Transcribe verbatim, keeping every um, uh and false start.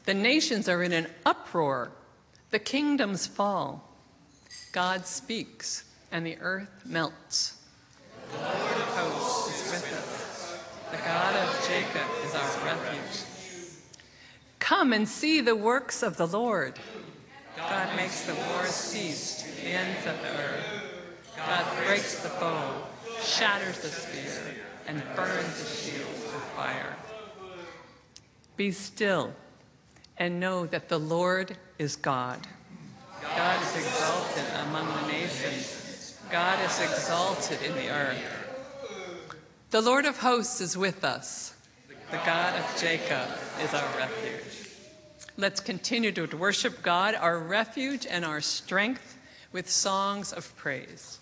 The nations are in an uproar. The kingdoms fall. God speaks, and the earth melts. The Lord of hosts is with us. The God of Jacob is our refuge. Come and see the works of the Lord. God makes the wars cease to the ends of the earth. God breaks the bow, shatters the spear, and burns the shield with fire. Be still and know that the Lord is God. God is exalted among the nations. God is exalted in the earth. The Lord of hosts is with us. The God of Jacob is our refuge. Let's continue to worship God, our refuge and our strength, with songs of praise.